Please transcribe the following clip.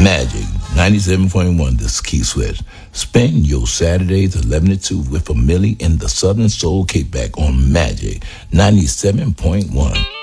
Magic 97.1, this is Keith Sweat. Spend your Saturdays 11 to 2 with a Millie in the Southern Soul Kickback on Magic 97.1.